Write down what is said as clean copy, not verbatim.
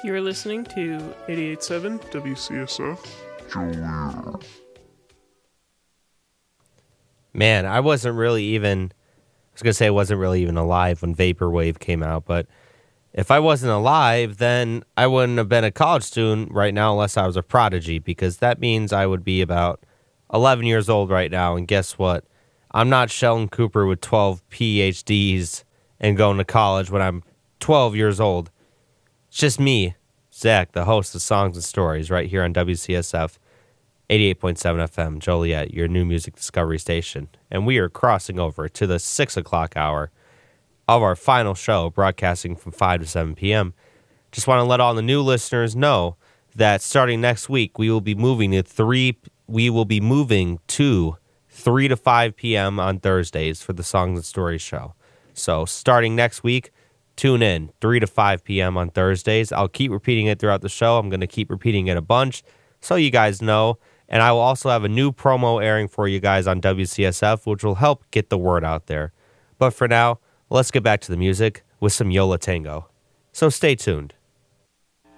You're listening to 88.7 WCSF. Joliet. Man, I was going to say I wasn't really even alive when Vaporwave came out, but if I wasn't alive, then I wouldn't have been a college student right now unless I was a prodigy, because that means I would be about 11 years old right now, and guess what? I'm not Sheldon Cooper with 12 PhDs and going to college when I'm 12 years old. It's just me, Zach, the host of Songs and Stories, right here on WCSF 88.7 FM, Joliet, your new music discovery station. And we are crossing over to the 6 o'clock hour of our final show, broadcasting from 5 to 7 p.m. Just want to let all the new listeners know that starting next week, we will be moving to 3 to 5 p.m. on Thursdays for the Songs and Stories show. So starting next week, tune in 3 to 5 p.m. on Thursdays. I'll keep repeating it throughout the show. I'm going to keep repeating it a bunch so you guys know. And I will also have a new promo airing for you guys on WCSF, which will help get the word out there. But for now, let's get back to the music with some Yo La Tengo. So stay tuned.